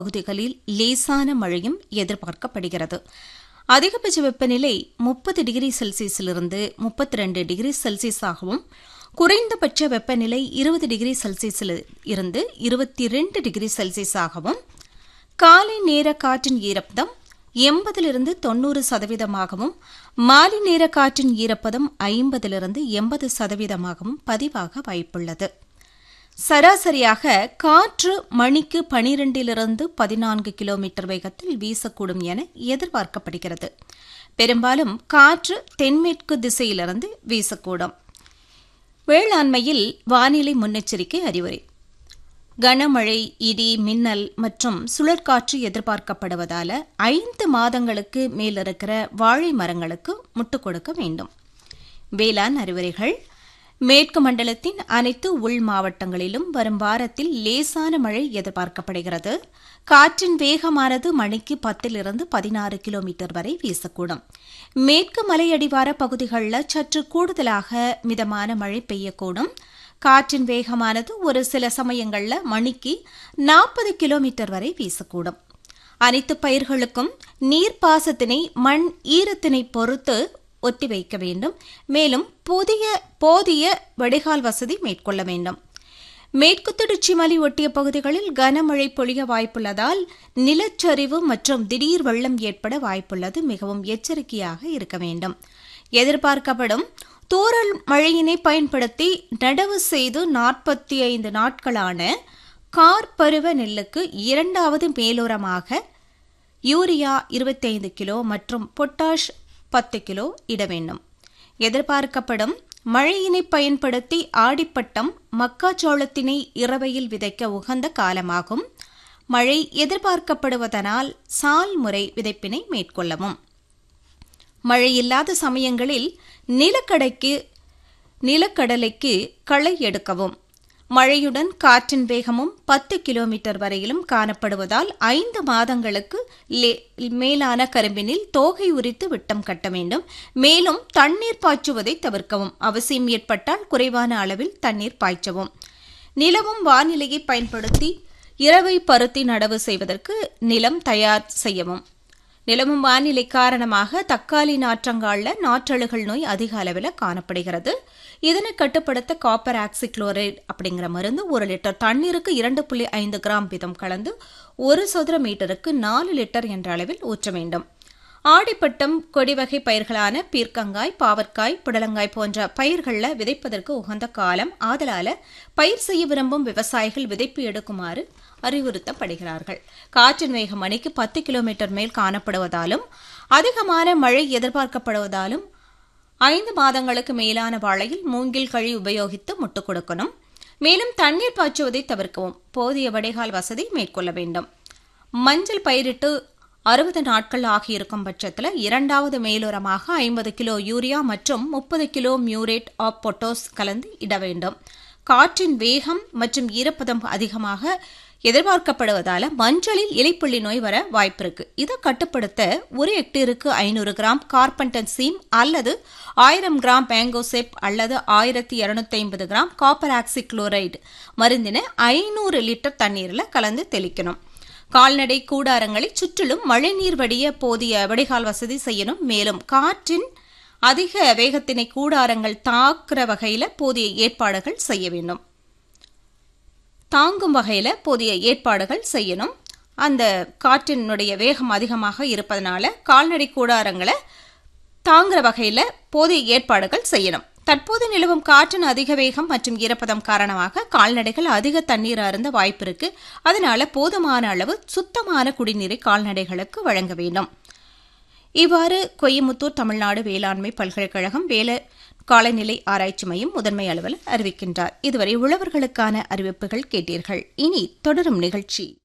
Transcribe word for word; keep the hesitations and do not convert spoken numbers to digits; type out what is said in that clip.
பகுதிகளில் லேசான மழையும் எதிர்பார்க்கப்படுகிறது. அதிகபட்ச வெப்பநிலை முப்பது டிகிரி செல்சியஸிலிருந்து முப்பத்தி இரண்டு டிகிரி செல்சியஸாகவும், குறைந்தபட்ச வெப்பநிலை இருபது டிகிரி செல்சியஸில் இருந்து இருபத்தி இரண்டு டிகிரி செல்சியஸாகவும், காலை நேர காற்றின் ஈரப்பதம் எண்பதிலிருந்து தொன்னூறு சதவீதமாகவும், மாலை நேர காற்றின் ஈரப்பதம் ஐம்பதிலிருந்து எண்பது சதவீதமாகவும் பதிவாக வாய்ப்புள்ளது. சராசரியாக காற்று மணிக்கு பனிரெண்டிலிருந்து பதினான்கு கிலோமீட்டர் வேகத்தில் வீசக்கூடும் என எதிர்பார்க்கப்படுகிறது. பெரும்பாலும் காற்று தென்மேற்கு திசையிலிருந்து வீசக்கூடும். வேளாண்மையில் வானிலை முன்னெச்சரிக்கை அறிவுரை: கனமழை, இடி, மின்னல் மற்றும் சுழற்காற்று எதிர்பார்க்கப்படுவதால் ஐந்து மாதங்களுக்கு மேலிருக்கிற வாழை மரங்களுக்கு முட்டுக் கொடுக்க வேண்டும். வேளாண் அறிவுரைகள்: மேற்கு மண்டலத்தின் அனைத்து உள் மாவட்டங்களிலும் வரும் வாரத்தில் லேசான மழை எதிர்பார்க்கப்படுகிறது. காற்றின் வேகமானது மணிக்கு பத்திலிருந்து பதினாறு கிலோமீட்டர் வரை வீசக்கூடும். மேற்கு மலையடிவார பகுதிகளில் சற்று கூடுதலாக மிதமான மழை பெய்யக்கூடும். காற்றின் வேகமானது ஒரு சில சமயங்களில் மணிக்கு நாற்பது கிலோமீட்டர் வரை வீசக்கூடும். அனைத்து பயிர்களுக்கும் நீர்ப்பாசத்தினை மண் ஈரத்தினை பொறுத்து ஒத்திவைக்க வேண்டும். மேலும் புதிய போதிய வடிகால் வசதி மேற்கொள்ள வேண்டும். மேற்கு தொடர்ச்சி மலை ஒட்டிய பகுதிகளில் கனமழை பொழிய வாய்ப்புள்ளதால் நிலச்சரிவு மற்றும் திடீர் வெள்ளம் ஏற்பட வாய்ப்புள்ளது. மிகவும் எச்சரிக்கையாக இருக்க வேண்டும். எதிர்பார்க்கப்படும் தூறல் மழையினை பயன்படுத்தி நடவு செய்து நாற்பத்தி ஐந்து நாட்களான கார் பருவ நெல்லுக்கு இரண்டாவது மேலுரமாக யூரியா இருபத்தி ஐந்து கிலோ மற்றும் பொட்டாஷ் பத்து கிலோ இட வேண்டும். எதிர்பார்க்கப்படும் மழையினை பயன்படுத்தி ஆடிப்பட்டம் மக்காச்சோளத்தினை இரவையில் விதைக்க உகந்த காலமாகும். மழை எதிர்பார்க்கப்படுவதனால் சால் முறை விதைப்பினை மேற்கொள்ளவும். மழை இல்லாத சமயங்களில் நிலக்கடைக்கு நிலக்கடலைக்கு களை எடுக்கவும். மழையுடன் காற்றின் வேகமும் பத்து கிலோமீட்டர் வரையிலும் காணப்படுவதால் ஐந்து மாதங்களுக்கு மேலான கரும்பினில் தோகை உரித்து விட்டம் கட்ட வேண்டும். மேலும் தண்ணீர் பாய்ச்சுவதை தவிர்க்கவும். அவசியம் ஏற்பட்டால் குறைவான அளவில் தண்ணீர் பாய்ச்சவும். நிலவும் வானிலையை பயன்படுத்தி இரவை பருத்தி நடவு செய்வதற்கு நிலம் தயார் செய்யவும். நிலவும் வானிலை காரணமாக தக்காளி நாற்றங்காலில் நாற்றழுகல் நோய் அதிக அளவில் காணப்படுகிறது. இதனை கட்டுப்படுத்த காப்பர் ஆக்சிக்ளோரைடு அப்படிங்கிற மருந்து ஒரு லிட்டர் தண்ணீருக்கு இரண்டு புள்ளி ஐந்து கிராம் வீதம் கலந்து ஒரு சதுர மீட்டருக்கு நாலு லிட்டர் என்ற அளவில் ஊற்ற வேண்டும். ஆடிப்பட்டம் கொடிவகை பயிர்களான பீர்க்கங்காய், பாவற்காய், புடலங்காய் போன்ற பயிர்களில் விதைப்பதற்கு உகந்த காலம். ஆதலால பயிர் செய்ய விரும்பும் விவசாயிகள் விதைப்பு எடுக்குமாறு அறிவுறுத்தப்படுகிறார்கள். காற்றின் வேகம் மணிக்கு பத்து கிலோமீட்டர் மேல் காணப்படுவதாலும் அதிகமான மழை எதிர்பார்க்கப்படுவதாலும் ஐந்து மாதங்களுக்கு மேலான வாழையில் மூங்கில் கழி உபயோகித்து முட்டுக் கொடுக்கணும். மேலும் தண்ணீர் பாய்ச்சுவதை தவிர்க்கவும். போதிய வடிகால் வசதி மேற்கொள்ள வேண்டும். மஞ்சள் பயிரிட்டு அறுபது நாட்கள் ஆகியிருக்கும் பட்சத்தில் இரண்டாவது மேலுரமாக ஐம்பது கிலோ யூரியா மற்றும் முப்பது கிலோ மியூரேட் ஆஃப் பொட்டாஸ் கலந்து இட வேண்டும். காற்றின் வேகம் மற்றும் ஈரப்பதம் அதிகமாக எதிர்பார்க்கப்படுவதால் மஞ்சளில் இலைப்புள்ளி நோய் வர வாய்ப்பிருக்கு. இதை கட்டுப்படுத்த ஒரு ஹெக்டேருக்கு ஐநூறு கிராம் கார்பன்டன் சீம் அல்லது ஆயிரம் கிராம் மேங்கோசெப் அல்லது ஆயிரத்தி இருநூத்தி ஐம்பது கிராம் காப்பர் ஆக்சிக்ளோரைடு மருந்தினை ஐநூறு லிட்டர் தண்ணீரில் கலந்து தெளிக்கணும். கால்நடை கூடாரங்களை சுற்றிலும் மழைநீர் வடிய போதிய வடிகால் வசதி செய்யணும். மேலும் காற்றின் அதிக வேகத்தினை கூடாரங்கள் தாக்குற வகையில் போதிய ஏற்பாடுகள் செய்ய வேண்டும். தாங்கும் வகையில் போதிய ஏற்பாடுகள் செய்யணும். அந்த காற்றினுடைய வேகம் அதிகமாக இருப்பதனால கால்நடை கூடாரங்களை தாங்குற வகையில் போதிய ஏற்பாடுகள் செய்யணும். தற்போது நிலவும் காற்றின் அதிக வேகம் மற்றும் ஈரப்பதம் காரணமாக கால்நடைகள் அதிக தண்ணீர் அருந்த வாய்ப்பு இருக்கு. அதனால போதுமான அளவு சுத்தமான குடிநீரை கால்நடைகளுக்கு வழங்க வேண்டும். இவ்வாறு கோயமுத்தூர் தமிழ்நாடு வேளாண்மை பல்கலைக்கழகம் வேலை காலநிலை ஆராய்ச்சி மையம் முதன்மை அலுவலர் அறிவிக்கின்றார். இதுவரை உழவர்களுக்கான அறிவிப்புகள் கேட்டீர்கள். இனி தொடரும் நிகழ்ச்சி.